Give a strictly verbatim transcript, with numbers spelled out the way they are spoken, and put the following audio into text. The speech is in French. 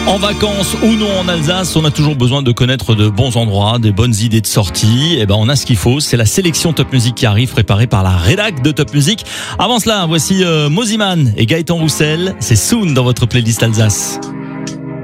En vacances ou non en Alsace, on a toujours besoin de connaître de bons endroits, des bonnes idées de sortie. Et ben, on a ce qu'il faut. C'est la sélection Top Music qui arrive, préparée par la rédac de Top Music. Avant cela, voici euh, Moziman et Gaëtan Roussel. C'est Soon dans votre playlist Alsace.